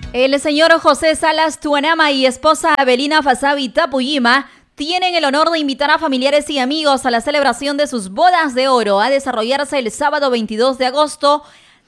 El señor José Salas Tuanama y esposa Abelina Fasabi Tapuyima tienen el honor de invitar a familiares y amigos a la celebración de sus bodas de oro a desarrollarse el sábado 22 de agosto.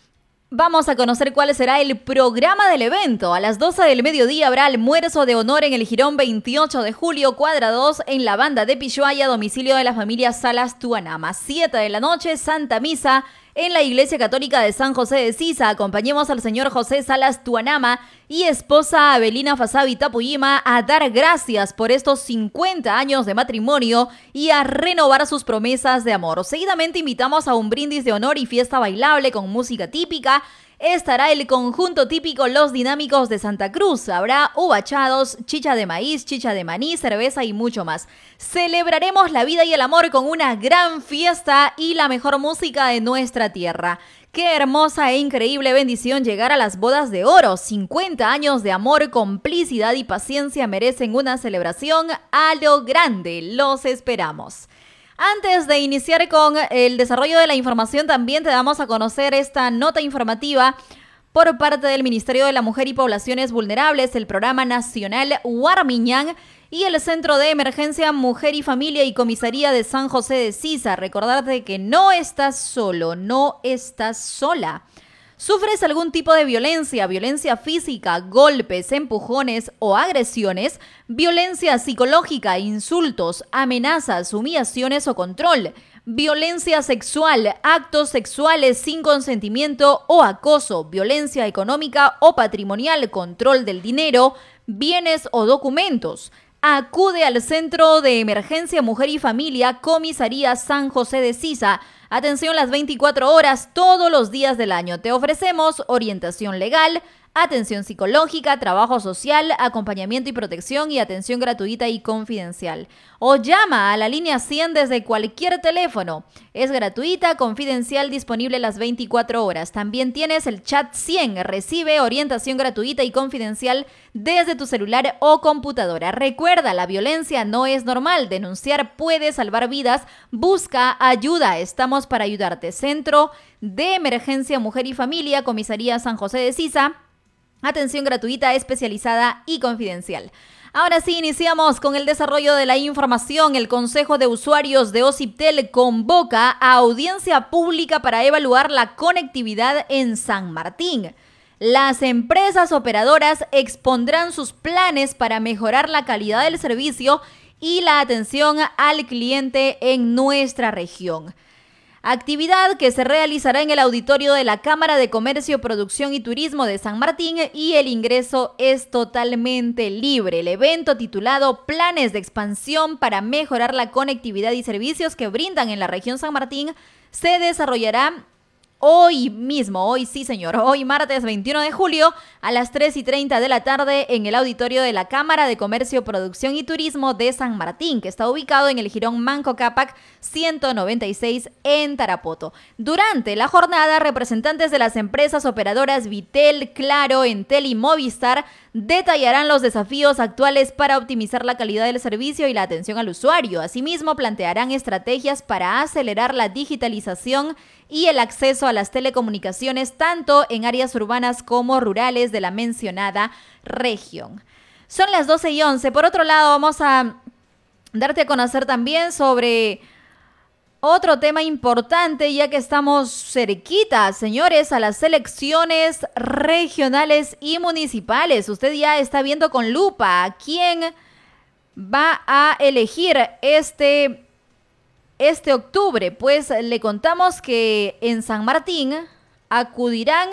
Vamos a conocer cuál será el programa del evento. A las 12 del mediodía habrá almuerzo de honor en el Jirón 28 de julio, cuadra 2, en la banda de Pishuaya, domicilio de la familia Salas Tuanama. 7 de la noche, Santa Misa en la Iglesia Católica de San José de Sisa. Acompañemos al señor José Salas Tuanama y esposa Abelina Fasabi Tapuyima a dar gracias por estos 50 años de matrimonio y a renovar sus promesas de amor. Seguidamente invitamos a un brindis de honor y fiesta bailable con música típica. Estará el conjunto típico Los Dinámicos de Santa Cruz. Habrá uvachados, chicha de maíz, chicha de maní, cerveza y mucho más. Celebraremos la vida y el amor con una gran fiesta y la mejor música de nuestra tierra. Qué hermosa e increíble bendición llegar a las bodas de oro. 50 años de amor, complicidad y paciencia merecen una celebración a lo grande. Los esperamos. Antes de iniciar con el desarrollo de la información, también te damos a conocer esta nota informativa por parte del Ministerio de la Mujer y Poblaciones Vulnerables, el Programa Nacional Warmiñán y el Centro de Emergencia Mujer y Familia y Comisaría de San José de Sisa. Recordarte que no estás solo, no estás sola. ¿Sufres algún tipo de violencia física, golpes, empujones o agresiones, violencia psicológica, insultos, amenazas, humillaciones o control, violencia sexual, actos sexuales sin consentimiento o acoso, violencia económica o patrimonial, control del dinero, bienes o documentos? Acude al Centro de Emergencia Mujer y Familia, Comisaría San José de Sisa. Atención las 24 horas, todos los días del año. Te ofrecemos orientación legal, atención psicológica, trabajo social, acompañamiento y protección y atención gratuita y confidencial. O llama a la línea 100 desde cualquier teléfono. Es gratuita, confidencial, disponible las 24 horas. También tienes el chat 100. Recibe orientación gratuita y confidencial desde tu celular o computadora. Recuerda, la violencia no es normal. Denunciar puede salvar vidas. Busca ayuda. Estamos para ayudarte. Centro de Emergencia Mujer y Familia, Comisaría San José de Sisa. Atención gratuita, especializada y confidencial. Ahora sí, iniciamos con el desarrollo de la información. El Consejo de Usuarios de Ociptel convoca a audiencia pública para evaluar la conectividad en San Martín. Las empresas operadoras expondrán sus planes para mejorar la calidad del servicio y la atención al cliente en nuestra región. Actividad que se realizará en el auditorio de la Cámara de Comercio, Producción y Turismo de San Martín y el ingreso es totalmente libre. El evento titulado Planes de Expansión para Mejorar la Conectividad y Servicios que brindan en la región San Martín se desarrollará hoy mismo, hoy martes 21 de julio a las 3:30 de la tarde en el auditorio de la Cámara de Comercio, Producción y Turismo de San Martín, que está ubicado en el Jirón Manco Cápac 196 en Tarapoto. Durante la jornada, representantes de las empresas operadoras Vitel, Claro, Entel y Movistar detallarán los desafíos actuales para optimizar la calidad del servicio y la atención al usuario. Asimismo, plantearán estrategias para acelerar la digitalización y el acceso a las telecomunicaciones tanto en áreas urbanas como rurales de la mencionada región. Son las 12:11. Por otro lado, vamos a darte a conocer también sobre otro tema importante, ya que estamos cerquita, señores, a las elecciones regionales y municipales. Usted ya está viendo con lupa a quién va a elegir este octubre. Pues le contamos que en San Martín acudirán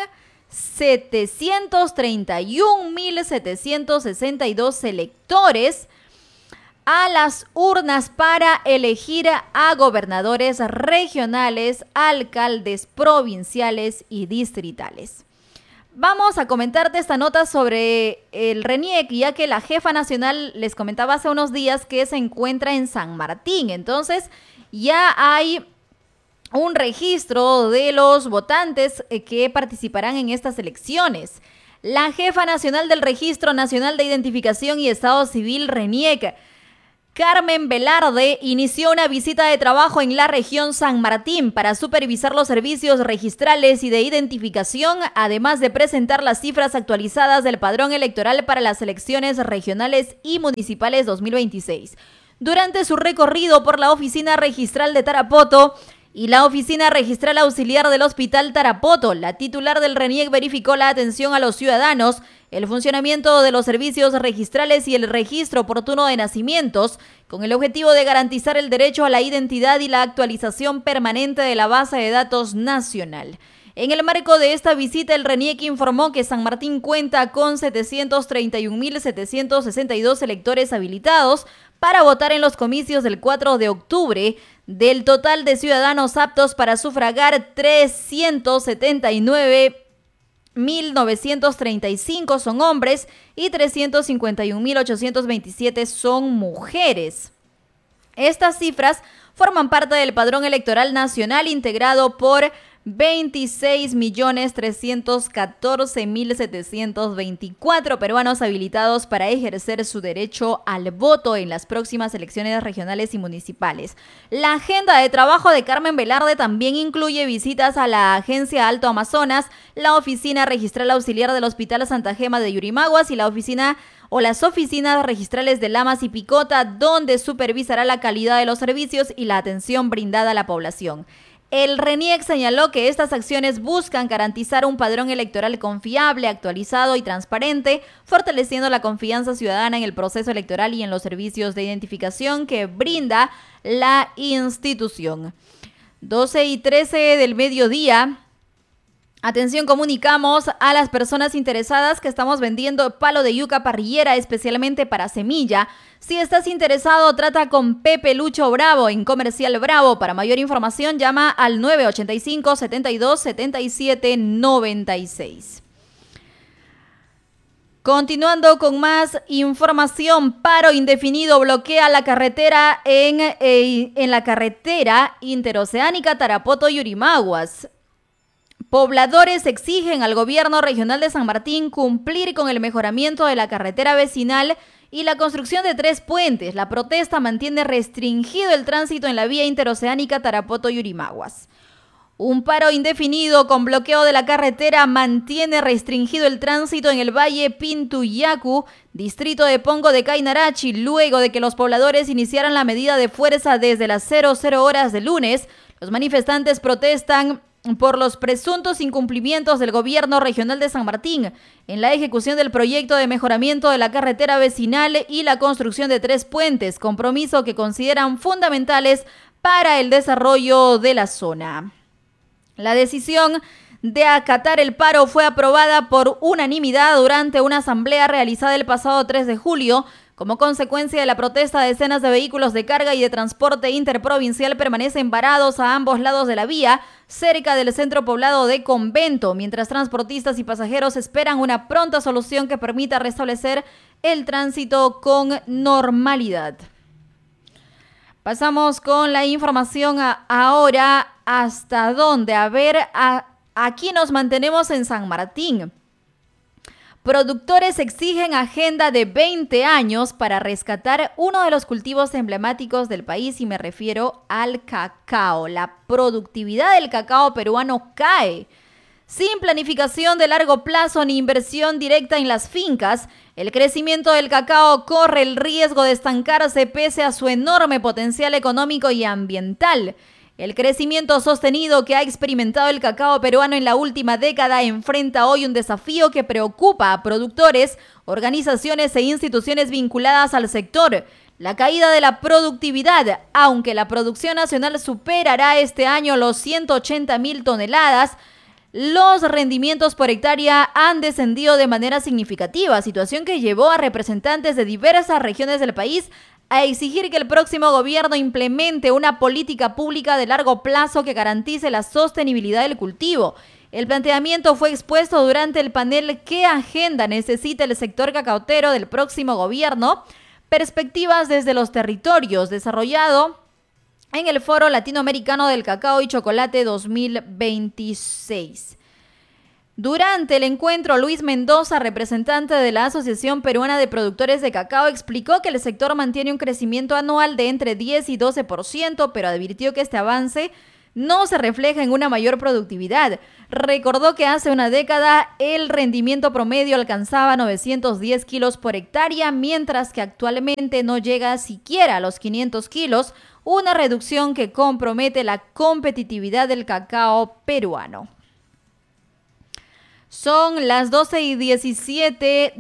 731.762 electores a las urnas para elegir a gobernadores regionales, alcaldes provinciales y distritales. Vamos a comentarte esta nota sobre el RENIEC, ya que la jefa nacional les comentaba hace unos días que se encuentra en San Martín. Entonces, ya hay un registro de los votantes que participarán en estas elecciones. La jefa nacional del Registro Nacional de Identificación y Estado Civil, RENIEC, Carmen Velarde inició una visita de trabajo en la región San Martín para supervisar los servicios registrales y de identificación, además de presentar las cifras actualizadas del padrón electoral para las elecciones regionales y municipales 2026. Durante su recorrido por la oficina registral de Tarapoto y la oficina registral auxiliar del Hospital Tarapoto, la titular del RENIEC verificó la atención a los ciudadanos, el funcionamiento de los servicios registrales y el registro oportuno de nacimientos, con el objetivo de garantizar el derecho a la identidad y la actualización permanente de la base de datos nacional. En el marco de esta visita, el RENIEC informó que San Martín cuenta con 731.762 electores habilitados para votar en los comicios del 4 de octubre. Del total de ciudadanos aptos para sufragar, 379.935 son hombres y 351.827 son mujeres. Estas cifras forman parte del padrón electoral nacional integrado por 26.314.724 peruanos habilitados para ejercer su derecho al voto en las próximas elecciones regionales y municipales. La agenda de trabajo de Carmen Velarde también incluye visitas a la Agencia Alto Amazonas, la Oficina Registral Auxiliar del Hospital Santa Gema de Yurimaguas y las oficinas registrales de Lamas y Picota, donde supervisará la calidad de los servicios y la atención brindada a la población. El RENIEC señaló que estas acciones buscan garantizar un padrón electoral confiable, actualizado y transparente, fortaleciendo la confianza ciudadana en el proceso electoral y en los servicios de identificación que brinda la institución. 12:13 del mediodía. Atención, comunicamos a las personas interesadas que estamos vendiendo palo de yuca parrillera especialmente para semilla. Si estás interesado, trata con Pepe Lucho Bravo en Comercial Bravo. Para mayor información, llama al 985 72 77 96. Continuando con más información, paro indefinido bloquea la carretera en la carretera interoceánica Tarapoto-Yurimaguas. Pobladores exigen al gobierno regional de San Martín cumplir con el mejoramiento de la carretera vecinal y la construcción de 3 puentes. La protesta mantiene restringido el tránsito en la vía interoceánica Tarapoto-Yurimaguas. Un paro indefinido con bloqueo de la carretera mantiene restringido el tránsito en el Valle Pintuyacu, distrito de Pongo de Cainarachi, luego de que los pobladores iniciaran la medida de fuerza desde las 00 horas de lunes. Los manifestantes protestan por los presuntos incumplimientos del gobierno regional de San Martín en la ejecución del proyecto de mejoramiento de la carretera vecinal y la construcción de 3 puentes, compromiso que consideran fundamentales para el desarrollo de la zona. La decisión de acatar el paro fue aprobada por unanimidad durante una asamblea realizada el pasado 3 de julio. Como consecuencia de la protesta, decenas de vehículos de carga y de transporte interprovincial permanecen varados a ambos lados de la vía, cerca del centro poblado de Convento, mientras transportistas y pasajeros esperan una pronta solución que permita restablecer el tránsito con normalidad. Pasamos con la información ahora. ¿Hasta dónde? Aquí nos mantenemos en San Martín. Productores exigen agenda de 20 años para rescatar uno de los cultivos emblemáticos del país y me refiero al cacao. La productividad del cacao peruano cae. Sin planificación de largo plazo ni inversión directa en las fincas, el crecimiento del cacao corre el riesgo de estancarse pese a su enorme potencial económico y ambiental. El crecimiento sostenido que ha experimentado el cacao peruano en la última década enfrenta hoy un desafío que preocupa a productores, organizaciones e instituciones vinculadas al sector. La caída de la productividad, aunque la producción nacional superará este año los 180.000 toneladas, los rendimientos por hectárea han descendido de manera significativa, situación que llevó a representantes de diversas regiones del país a exigir que el próximo gobierno implemente una política pública de largo plazo que garantice la sostenibilidad del cultivo. El planteamiento fue expuesto durante el panel ¿Qué agenda necesita el sector cacautero del próximo gobierno? Perspectivas desde los territorios, desarrollado en el Foro Latinoamericano del Cacao y Chocolate 2026. Durante el encuentro, Luis Mendoza, representante de la Asociación Peruana de Productores de Cacao, explicó que el sector mantiene un crecimiento anual de entre 10 y 12%, pero advirtió que este avance no se refleja en una mayor productividad. Recordó que hace una década el rendimiento promedio alcanzaba 910 kilos por hectárea, mientras que actualmente no llega siquiera a los 500 kilos, una reducción que compromete la competitividad del cacao peruano. Son las 12:17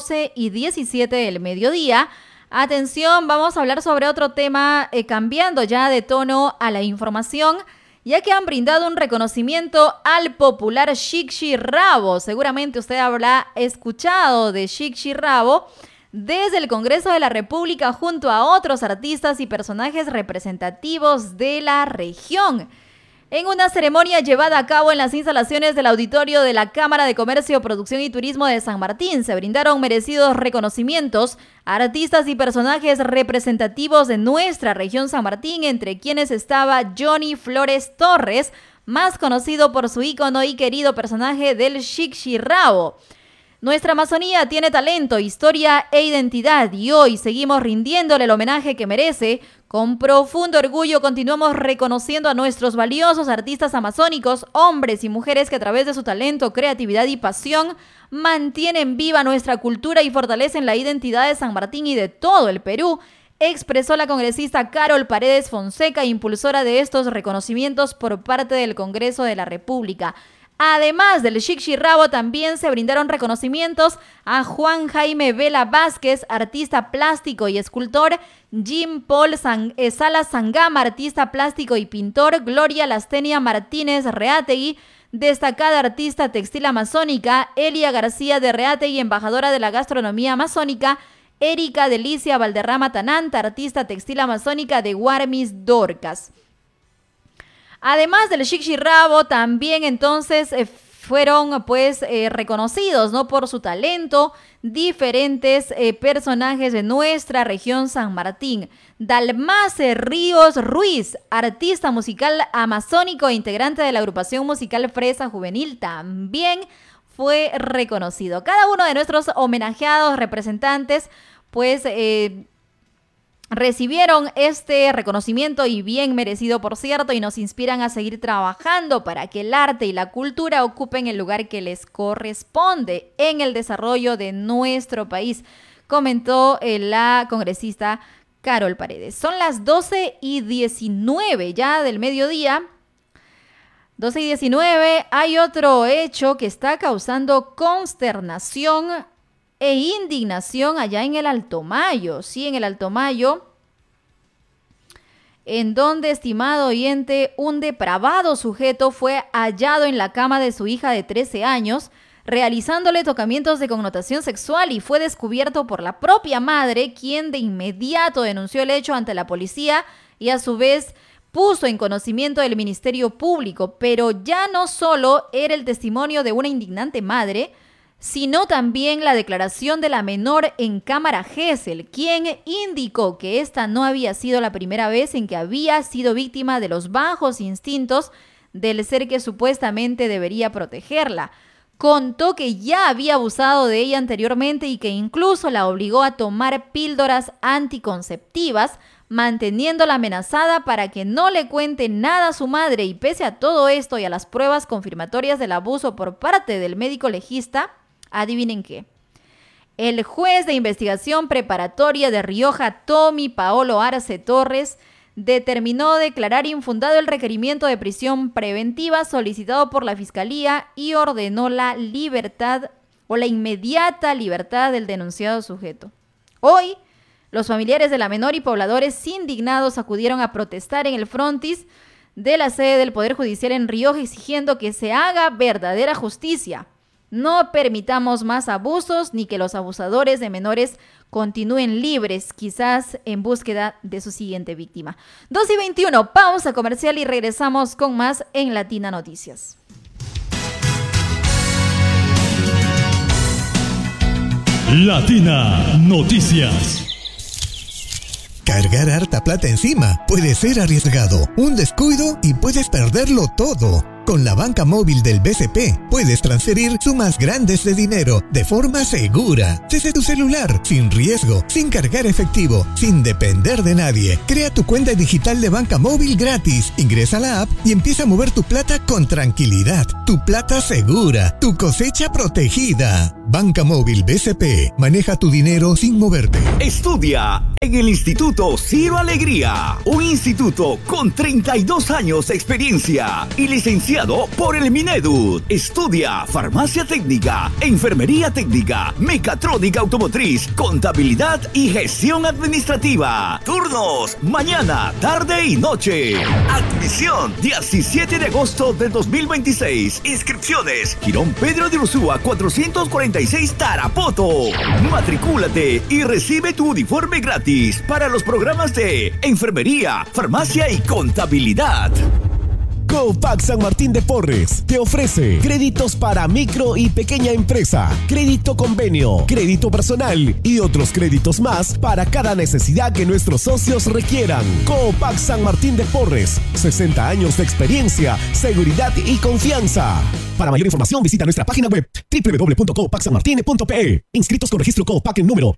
del mediodía. Atención, vamos a hablar sobre otro tema, cambiando ya de tono a la información, ya que han brindado un reconocimiento al popular Shikshi Rabo. Seguramente usted habrá escuchado de Shikshi Rabo desde el Congreso de la República junto a otros artistas y personajes representativos de la región. En una ceremonia llevada a cabo en las instalaciones del auditorio de la Cámara de Comercio, Producción y Turismo de San Martín, se brindaron merecidos reconocimientos a artistas y personajes representativos de nuestra región San Martín, entre quienes estaba Johnny Flores Torres, más conocido por su ícono y querido personaje del Shikshi Rabo. Nuestra Amazonía tiene talento, historia e identidad y hoy seguimos rindiéndole el homenaje que merece. Con profundo orgullo continuamos reconociendo a nuestros valiosos artistas amazónicos, hombres y mujeres que a través de su talento, creatividad y pasión mantienen viva nuestra cultura y fortalecen la identidad de San Martín y de todo el Perú, expresó la congresista Carol Paredes Fonseca, impulsora de estos reconocimientos por parte del Congreso de la República. Además del Shikshi Rabo, también se brindaron reconocimientos a Juan Jaime Vela Vázquez, artista plástico y escultor, Jim Paul Salas Sangama, artista plástico y pintor, Gloria Lastenia Martínez Reategui, destacada artista textil amazónica, Elia García de Reategui, embajadora de la gastronomía amazónica, Erika Delicia Valderrama Tananta, artista textil amazónica de Guarmis Dorcas. Además del Shikshi Rabo, también entonces fueron reconocidos, ¿no?, por su talento diferentes personajes de nuestra región San Martín. Dalmace Ríos Ruiz, artista musical amazónico e integrante de la agrupación musical Fresa Juvenil, también fue reconocido. Cada uno de nuestros homenajeados representantes recibieron este reconocimiento y bien merecido, por cierto, y nos inspiran a seguir trabajando para que el arte y la cultura ocupen el lugar que les corresponde en el desarrollo de nuestro país, comentó la congresista Carol Paredes. Son las 12:19 ya del mediodía. 12:19, hay otro hecho que está causando consternación e indignación allá en el Alto Mayo. Sí, en el Alto Mayo, en donde, estimado oyente, un depravado sujeto fue hallado en la cama de su hija de 13 años, realizándole tocamientos de connotación sexual, y fue descubierto por la propia madre, quien de inmediato denunció el hecho ante la policía y a su vez puso en conocimiento del Ministerio Público. Pero ya no solo era el testimonio de una indignante madre, sino también la declaración de la menor en cámara Gesell, quien indicó que esta no había sido la primera vez en que había sido víctima de los bajos instintos del ser que supuestamente debería protegerla. Contó que ya había abusado de ella anteriormente y que incluso la obligó a tomar píldoras anticonceptivas, manteniéndola amenazada para que no le cuente nada a su madre. Y pese a todo esto y a las pruebas confirmatorias del abuso por parte del médico legista, adivinen qué. El juez de investigación preparatoria de Rioja, Tommy Paolo Arce Torres, determinó declarar infundado el requerimiento de prisión preventiva solicitado por la Fiscalía y ordenó la libertad o la inmediata libertad del denunciado sujeto. Hoy, los familiares de la menor y pobladores indignados acudieron a protestar en el frontis de la sede del Poder Judicial en Rioja, exigiendo que se haga verdadera justicia. No permitamos más abusos ni que los abusadores de menores continúen libres, quizás en búsqueda de su siguiente víctima. 2:21, pausa comercial y regresamos con más en Latina Noticias. Latina Noticias. Cargar harta plata encima puede ser arriesgado, un descuido y puedes perderlo todo. Con la banca móvil del BCP puedes transferir sumas grandes de dinero de forma segura, desde tu celular, sin riesgo, sin cargar efectivo, sin depender de nadie. Crea tu cuenta digital de banca móvil gratis, ingresa a la app y empieza a mover tu plata con tranquilidad. Tu plata segura, tu cosecha protegida. Banca móvil BCP, maneja tu dinero sin moverte. Estudia en el Instituto Ciro Alegría, un instituto con 32 años de experiencia y licenciado por el Minedu. Estudia farmacia técnica, enfermería técnica, mecatrónica automotriz, contabilidad y gestión administrativa. Turnos mañana, tarde y noche. Admisión 17 de agosto del 2026. Inscripciones Girón Pedro de Ursúa 446 Tarapoto. Matricúlate y recibe tu uniforme gratis para los programas de enfermería, farmacia y contabilidad. Copac San Martín de Porres te ofrece créditos para micro y pequeña empresa, crédito convenio, crédito personal y otros créditos más para cada necesidad que nuestros socios requieran. Copac San Martín de Porres, 60 años de experiencia, seguridad y confianza. Para mayor información visita nuestra página web www.copacsanmartine.pe. Inscritos con registro Copac en número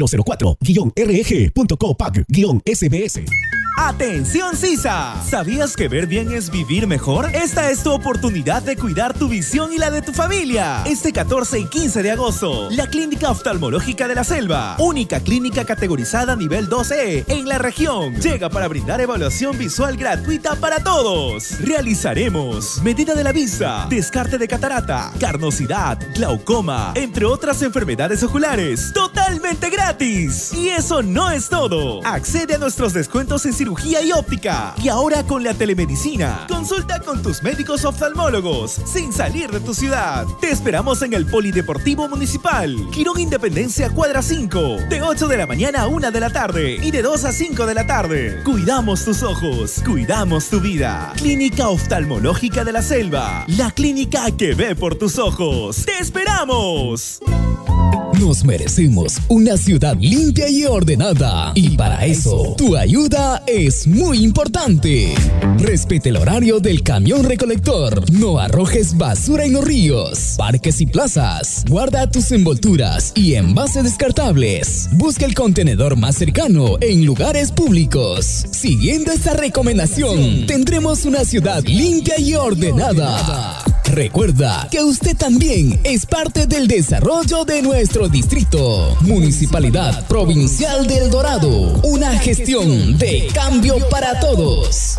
0004-reg.copac-SBS. ¡Atención, Sisa! ¿Sabías que ver bien es vivir mejor? Esta es tu oportunidad de cuidar tu visión y la de tu familia. Este 14 y 15 de agosto, la Clínica Oftalmológica de la Selva, única clínica categorizada nivel 2E en la región, llega para brindar evaluación visual gratuita para todos. Realizaremos medida de la vista, descarte de catarata, carnosidad, glaucoma, entre otras enfermedades oculares, totalmente gratis. Y eso no es todo. Accede a nuestros descuentos en cirugía y óptica. Y ahora con la telemedicina, consulta con tus médicos oftalmólogos sin salir de tu ciudad. Te esperamos en el Polideportivo Municipal, Girón Independencia Cuadra 5, de 8 de la mañana a 1 de la tarde y de 2 a 5 de la tarde. Cuidamos tus ojos, cuidamos tu vida. Clínica Oftalmológica de la Selva, la clínica que ve por tus ojos. ¡Te esperamos! Nos merecemos una ciudad limpia y ordenada. Y para eso, tu ayuda es muy importante. Respete el horario del camión recolector. No arrojes basura en los ríos, parques y plazas. Guarda tus envolturas y envases descartables. Busca el contenedor más cercano en lugares públicos. Siguiendo esta recomendación, tendremos una ciudad limpia y ordenada. Recuerda que usted también es parte del desarrollo de nuestro distrito. Municipalidad Provincial del Dorado. Una gestión de cambio para todos.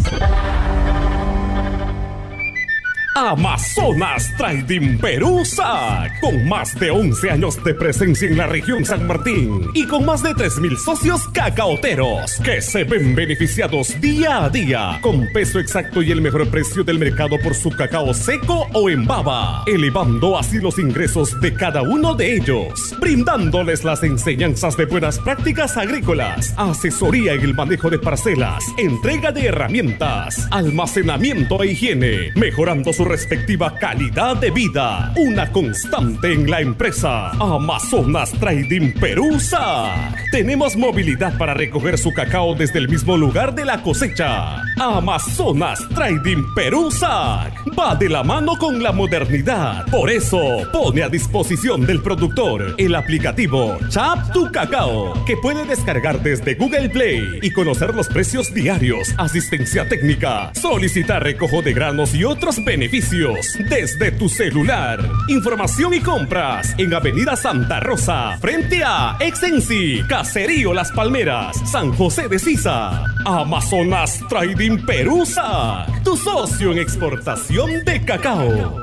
Amazonas Trading Perú SAC, con más de 11 años de presencia en la región San Martín y con más de 3,000 socios cacaoteros que se ven beneficiados día a día con peso exacto y el mejor precio del mercado por su cacao seco o en baba, elevando así los ingresos de cada uno de ellos, brindándoles las enseñanzas de buenas prácticas agrícolas, asesoría en el manejo de parcelas, entrega de herramientas, almacenamiento e higiene, mejorando su respectiva calidad de vida. Una constante en la empresa. Amazonas Trading Perú SAC. Tenemos movilidad para recoger su cacao desde el mismo lugar de la cosecha. Amazonas Trading Perú SAC va de la mano con la modernidad. Por eso pone a disposición del productor el aplicativo Chap Tu Cacao, que puede descargar desde Google Play y conocer los precios diarios, asistencia técnica, solicitar recojo de granos y otros beneficios desde tu celular. Información y compras en Avenida Santa Rosa, frente a Exensi, Caserío Las Palmeras, San José de Sisa. Amazonas Trading Perú SAC, tu socio en exportación de cacao.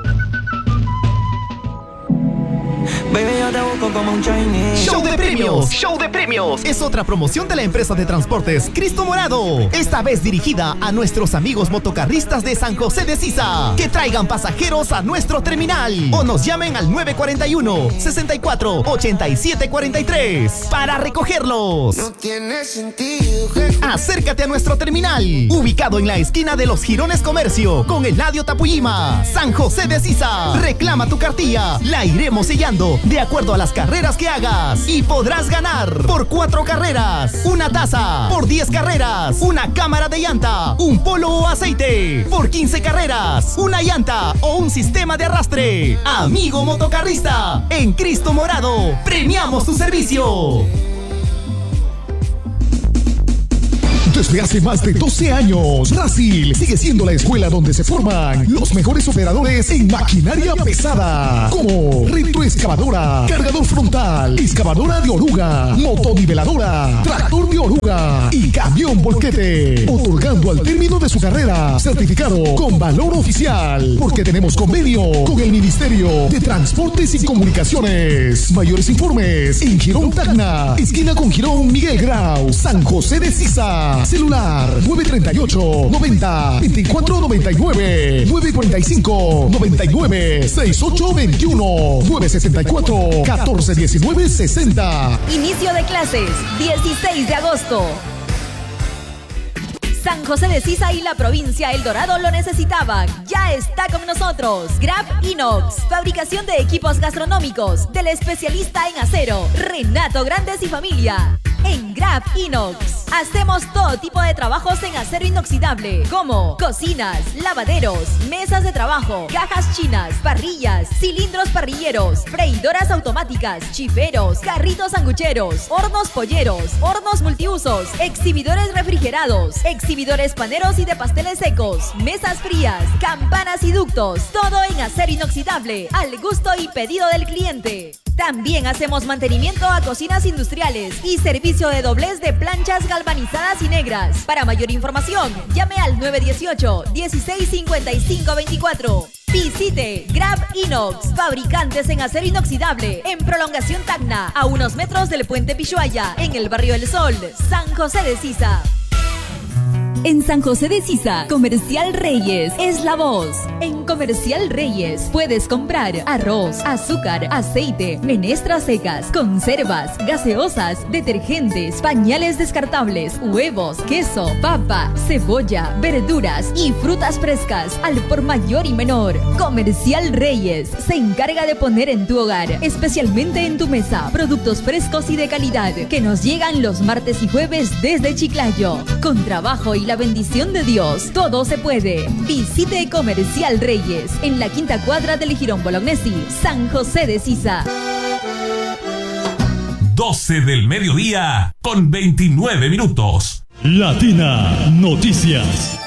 Show de premios, show de premios. Es otra promoción de la empresa de transportes Cristo Morado. Esta vez dirigida a nuestros amigos motocarristas de San José de Sisa. Que traigan pasajeros a nuestro terminal o nos llamen al 941-64-8743 para recogerlos. No tiene sentido. Acércate a nuestro terminal, ubicado en la esquina de los Girones Comercio con Eladio Tapuyima, San José de Sisa. Reclama tu cartilla, la iremos sellando de acuerdo a las carreras que hagas. Y podrás ganar por 4 carreras, una taza, por 10 carreras, una cámara de llanta, un polo o aceite, por 15 carreras, una llanta o un sistema de arrastre. Amigo motocarrista, en Cristo Morado, premiamos tu servicio. Desde hace más de 12 años, Brasil sigue siendo la escuela donde se forman los mejores operadores en maquinaria pesada, como retroexcavadora, cargador frontal, excavadora de oruga, motoniveladora, tractor de oruga y camión volquete, otorgando al término de su carrera certificado con valor oficial, porque tenemos convenio con el Ministerio de Transportes y Comunicaciones. Mayores informes en Girón Tacna, esquina con Girón Miguel Grau, San José de Sisa. Celular 938-90-2499, 945-99-6821, 964-1419-60. Inicio de clases, 16 de agosto. San José de Sisa y la provincia El Dorado lo necesitaban. Ya está con nosotros Grab Inox, fabricación de equipos gastronómicos del especialista en acero Renato Grandes y Familia. En Grab Inox hacemos todo tipo de trabajos en acero inoxidable, como cocinas, lavaderos, mesas de trabajo, cajas chinas, parrillas, cilindros parrilleros, freidoras automáticas, chiferos, carritos sangucheros, hornos polleros, hornos multiusos, exhibidores refrigerados, exhibidores paneros y de pasteles secos, mesas frías, campanas y ductos, todo en acero inoxidable, al gusto y pedido del cliente. También hacemos mantenimiento a cocinas industriales y servicio de doblez de planchas galvanizadas y negras. Para mayor información, llame al 918-165524. Visite Grab Inox, fabricantes en acero inoxidable, en Prolongación Tacna, a unos metros del Puente Pishuaya, en el barrio El Sol, San José de Sisa. En San José de Sisa, Comercial Reyes es la voz. En Comercial Reyes puedes comprar arroz, azúcar, aceite, menestras secas, conservas, gaseosas, detergentes, pañales descartables, huevos, queso, papa, cebolla, verduras y frutas frescas al por mayor y menor. Comercial Reyes se encarga de poner en tu hogar, especialmente en tu mesa, productos frescos y de calidad que nos llegan los martes y jueves desde Chiclayo. Con trabajo y la bendición de Dios, todo se puede. Visite Comercial Reyes en la 5ª cuadra del Girón Bolognesi, San José de Sisa. 12 del mediodía con 29 minutos. Latina Noticias.